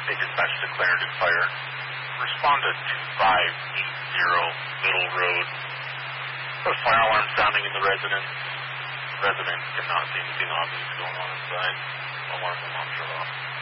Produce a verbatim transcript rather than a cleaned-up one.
They dispatched declarative fire. Respond to two five eight zero Middle Road. A fire alarm sounding in the residence. Resident cannot see anything obvious going on inside. Alarm will not shut off.